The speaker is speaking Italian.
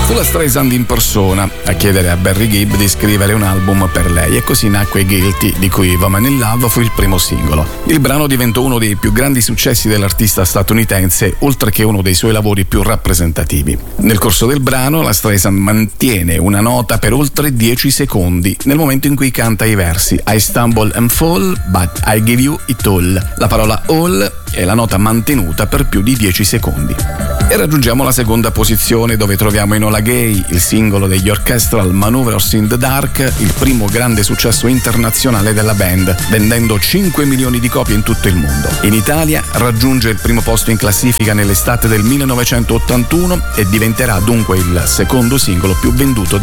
Fu la Streisand in persona a chiedere a Barry Gibb di scrivere un album per lei e così nacque Guilty, di cui Woman in Love fu il primo singolo. Il brano diventò uno dei più grandi successi dell'artista statunitense, oltre che uno dei suoi lavori più rappresentativi. Nel corso del brano la Streisand mantiene una nota per oltre 10 secondi nel momento in cui canta i versi I stumble and fall, but I give you it all. La parola all è la nota mantenuta per più di 10 secondi. E raggiungiamo la seconda posizione, dove troviamo Enola Gay, il singolo degli Orchestral Manoeuvres in the Dark, il primo grande successo internazionale della band, vendendo 5 milioni di copie in tutto il mondo. In Italia raggiunge il primo posto in classifica nell'estate del 1981 e diventerà dunque il secondo singolo più venduto